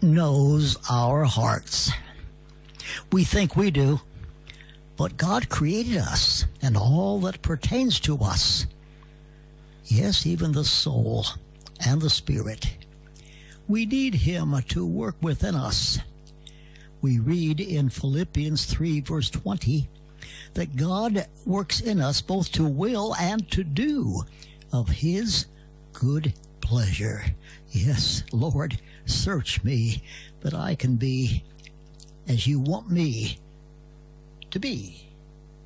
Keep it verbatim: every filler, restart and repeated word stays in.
knows our hearts. We think we do, but God created us and all that pertains to us. Yes, even the soul and the spirit. We need Him to work within us. We read in Philippians three, verse twenty, that God works in us both to will and to do of His good pleasure. Yes, Lord, search me that I can be as You want me to be.